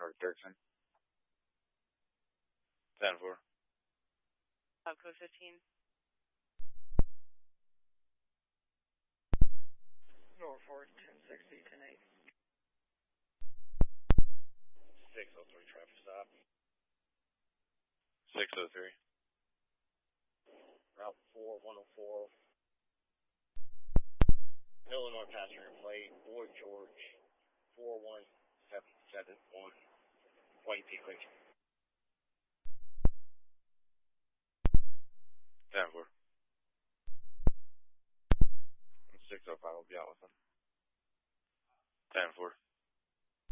Park Dirksen. 10-4. Code 15. Norfolk 1060, 10-8. 603 traffic stop. 603. Route 4104. Illinois passenger plate, Boy George 41771. White Peak.